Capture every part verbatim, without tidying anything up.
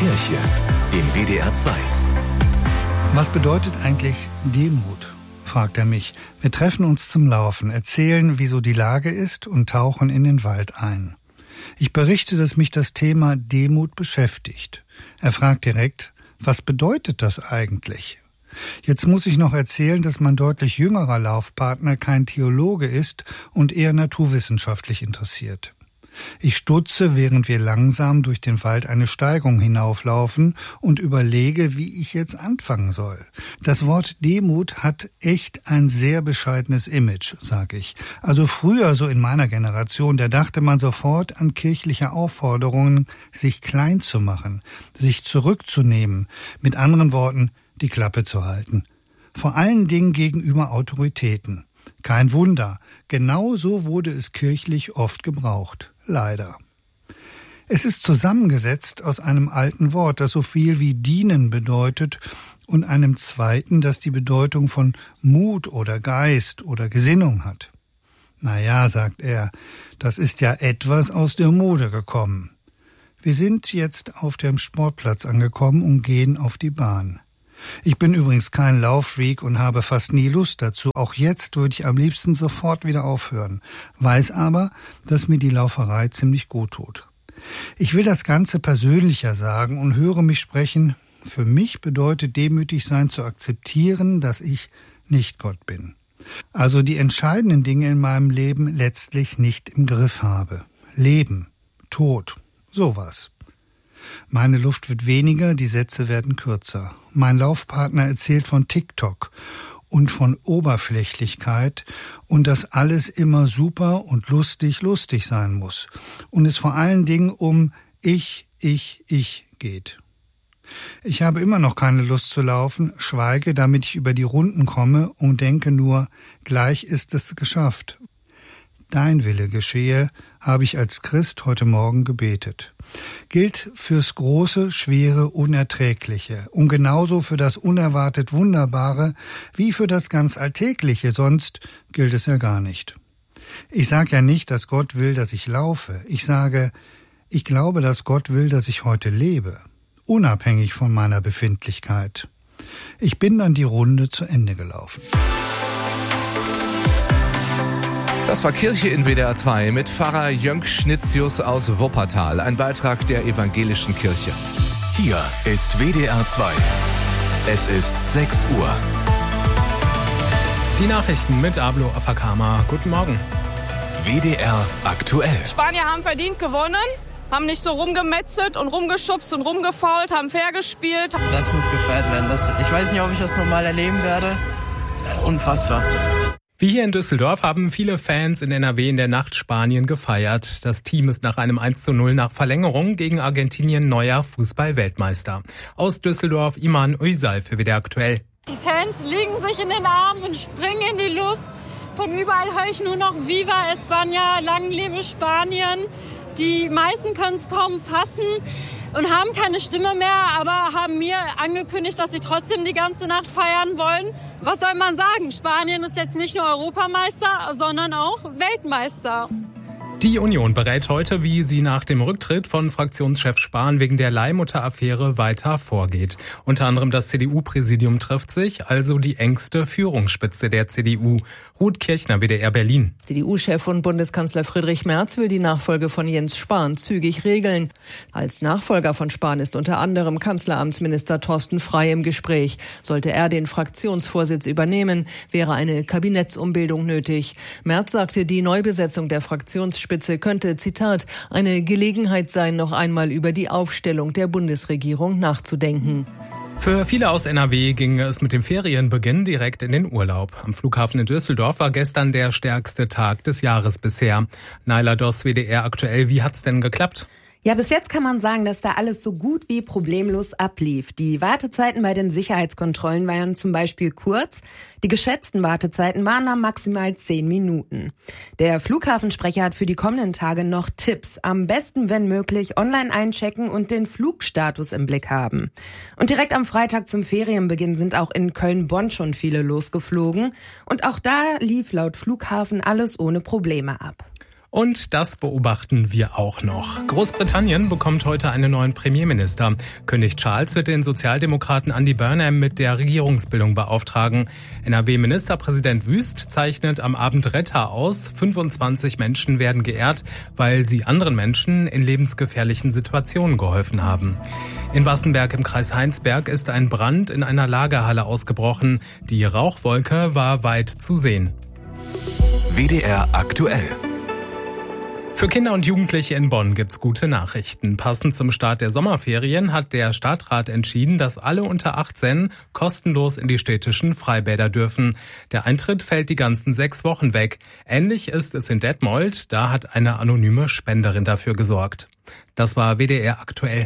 Kirche in W D R zwei. Was bedeutet eigentlich Demut? Fragt er mich. Wir treffen uns zum Laufen, erzählen, wieso die Lage ist und tauchen in den Wald ein. Ich berichte, dass mich das Thema Demut beschäftigt. Er fragt direkt, was bedeutet das eigentlich? Jetzt muss ich noch erzählen, dass mein deutlich jüngerer Laufpartner kein Theologe ist und eher naturwissenschaftlich interessiert. Ich stutze, während wir langsam durch den Wald eine Steigung hinauflaufen und überlege, wie ich jetzt anfangen soll. Das Wort Demut hat echt ein sehr bescheidenes Image, sag ich. Also früher, so in meiner Generation, da dachte man sofort an kirchliche Aufforderungen, sich klein zu machen, sich zurückzunehmen, mit anderen Worten, die Klappe zu halten. Vor allen Dingen gegenüber Autoritäten. Kein Wunder, genau so wurde es kirchlich oft gebraucht. Leider. Es ist zusammengesetzt aus einem alten Wort, das so viel wie dienen bedeutet, und einem zweiten, das die Bedeutung von Mut oder Geist oder Gesinnung hat. Na ja, sagt er, das ist ja etwas aus der Mode gekommen. Wir sind jetzt auf dem Sportplatz angekommen und gehen auf die Bahn. Ich bin übrigens kein Lauffreak und habe fast nie Lust dazu. Auch jetzt würde ich am liebsten sofort wieder aufhören, weiß aber, dass mir die Lauferei ziemlich gut tut. Ich will das Ganze persönlicher sagen und höre mich sprechen. Für mich bedeutet demütig sein zu akzeptieren, dass ich nicht Gott bin. Also die entscheidenden Dinge in meinem Leben letztlich nicht im Griff habe. Leben, Tod, sowas. Meine Luft wird weniger, die Sätze werden kürzer. Mein Laufpartner erzählt von TikTok und von Oberflächlichkeit und dass alles immer super und lustig, lustig sein muss. Und es vor allen Dingen um ich, ich, ich geht. Ich habe immer noch keine Lust zu laufen, schweige, damit ich über die Runden komme und denke nur, gleich ist es geschafft. Dein Wille geschehe, habe ich als Christ heute Morgen gebetet. Gilt fürs Große, Schwere, Unerträgliche und genauso für das unerwartet Wunderbare wie für das ganz Alltägliche, sonst gilt es ja gar nicht. Ich sage ja nicht, dass Gott will, dass ich laufe. Ich sage, ich glaube, dass Gott will, dass ich heute lebe, unabhängig von meiner Befindlichkeit. Ich bin dann die Runde zu Ende gelaufen. Das war Kirche in W D R zwei mit Pfarrer Jönk Schnitzius aus Wuppertal. Ein Beitrag der evangelischen Kirche. Hier ist W D R zwei. Es ist sechs Uhr. Die Nachrichten mit Ablo Afakama. Guten Morgen. W D R aktuell. Spanier haben verdient gewonnen, haben nicht so rumgemetzelt und rumgeschubst und rumgefault, haben fair gespielt. Das muss gefeiert werden. Das, ich weiß nicht, ob ich das nochmal erleben werde. Unfassbar. Wie hier in Düsseldorf haben viele Fans in N R W in der Nacht Spanien gefeiert. Das Team ist nach einem eins zu null nach Verlängerung gegen Argentinien neuer Fußball-Weltmeister. Aus Düsseldorf Iman Uysal für W D R aktuell. Die Fans liegen sich in den Armen und springen in die Luft. Von überall höre ich nur noch Viva España, lang lebe Spanien. Die meisten können es kaum fassen und haben keine Stimme mehr, aber haben mir angekündigt, dass sie trotzdem die ganze Nacht feiern wollen. Was soll man sagen? Spanien ist jetzt nicht nur Europameister, sondern auch Weltmeister. Die Union berät heute, wie sie nach dem Rücktritt von Fraktionschef Spahn wegen der Leihmutter-Affäre weiter vorgeht. Unter anderem das C D U-Präsidium trifft sich, also die engste Führungsspitze der C D U. Ruth Kirchner, W D R Berlin. C D U-Chef und Bundeskanzler Friedrich Merz will die Nachfolge von Jens Spahn zügig regeln. Als Nachfolger von Spahn ist unter anderem Kanzleramtsminister Thorsten Frey im Gespräch. Sollte er den Fraktionsvorsitz übernehmen, wäre eine Kabinettsumbildung nötig. Merz sagte, die Neubesetzung der Fraktionsspitze könnte, Zitat, eine Gelegenheit sein, noch einmal über die Aufstellung der Bundesregierung nachzudenken. Für viele aus N R W ging es mit dem Ferienbeginn direkt in den Urlaub. Am Flughafen in Düsseldorf war gestern der stärkste Tag des Jahres bisher. Naila Doss, W D R aktuell, wie hat's denn geklappt? Ja, bis jetzt kann man sagen, dass da alles so gut wie problemlos ablief. Die Wartezeiten bei den Sicherheitskontrollen waren zum Beispiel kurz. Die geschätzten Wartezeiten waren dann maximal zehn Minuten. Der Flughafensprecher hat für die kommenden Tage noch Tipps. Am besten, wenn möglich, online einchecken und den Flugstatus im Blick haben. Und direkt am Freitag zum Ferienbeginn sind auch in Köln-Bonn schon viele losgeflogen. Und auch da lief laut Flughafen alles ohne Probleme ab. Und das beobachten wir auch noch. Großbritannien bekommt heute einen neuen Premierminister. König Charles wird den Sozialdemokraten Andy Burnham mit der Regierungsbildung beauftragen. N R W-Ministerpräsident Wüst zeichnet am Abend Retter aus. fünfundzwanzig Menschen werden geehrt, weil sie anderen Menschen in lebensgefährlichen Situationen geholfen haben. In Wassenberg im Kreis Heinsberg ist ein Brand in einer Lagerhalle ausgebrochen. Die Rauchwolke war weit zu sehen. W D R aktuell. Für Kinder und Jugendliche in Bonn gibt's gute Nachrichten. Passend zum Start der Sommerferien hat der Stadtrat entschieden, dass alle unter achtzehn kostenlos in die städtischen Freibäder dürfen. Der Eintritt fällt die ganzen sechs Wochen weg. Ähnlich ist es in Detmold. Da hat eine anonyme Spenderin dafür gesorgt. Das war W D R aktuell.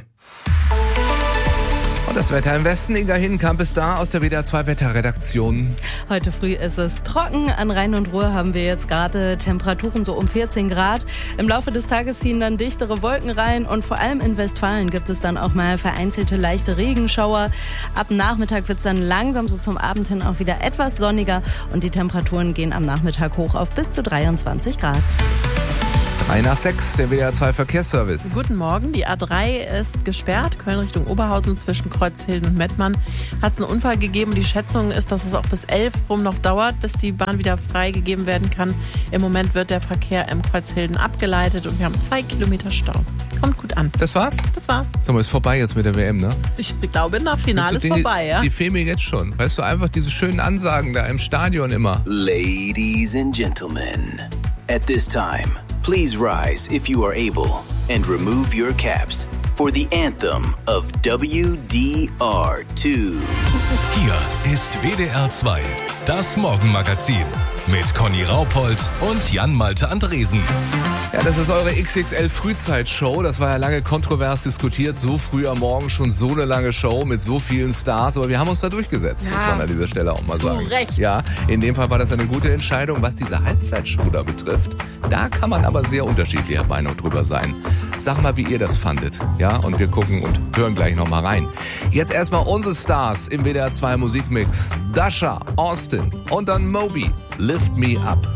Und das Wetter im Westen, Inga Hinkamp ist da aus der W D R zwei Wetterredaktion. Heute früh ist es trocken. An Rhein und Ruhr haben wir jetzt gerade Temperaturen so um vierzehn Grad. Im Laufe des Tages ziehen dann dichtere Wolken rein und vor allem in Westfalen gibt es dann auch mal vereinzelte leichte Regenschauer. Ab Nachmittag wird es dann langsam so zum Abend hin auch wieder etwas sonniger und die Temperaturen gehen am Nachmittag hoch auf bis zu dreiundzwanzig Grad. drei nach sechs, der W D R zwei Verkehrsservice. Guten Morgen, die A drei ist gesperrt, Köln Richtung Oberhausen zwischen Kreuzhilden und Mettmann. Hat es einen Unfall gegeben. Die Schätzung ist, dass es auch bis elf rum noch dauert, bis die Bahn wieder freigegeben werden kann. Im Moment wird der Verkehr im Kreuzhilden abgeleitet und wir haben zwei Kilometer Stau. Kommt gut an. Das war's? Das war's. Sag mal, ist vorbei jetzt mit der W M, ne? Ich glaube, nach Finale ist Dinge, vorbei, ja? Die fehlen mir jetzt schon. Weißt du, einfach diese schönen Ansagen da im Stadion immer. Ladies and Gentlemen, at this time, please rise if you are able and remove your caps for the anthem of W D R zwei. Hier ist W D R zwei, das Morgenmagazin mit Conny Raupold und Jan-Malte Andresen. Ja, das ist eure X X L-Frühzeitshow. Das war ja lange kontrovers diskutiert. So früh am Morgen schon so eine lange Show mit so vielen Stars. Aber wir haben uns da durchgesetzt, ja, muss man an dieser Stelle auch mal zu sagen. Recht. Ja, in dem Fall war das eine gute Entscheidung. Was diese Halbzeitshow da betrifft, da kann man aber sehr unterschiedlicher Meinung drüber sein. Sag mal, wie ihr das fandet. Ja, und wir gucken und hören gleich nochmal rein. Jetzt erstmal unsere Stars im W D R zwei Musikmix. Dasha, Austin und dann Moby. Lift Me Up.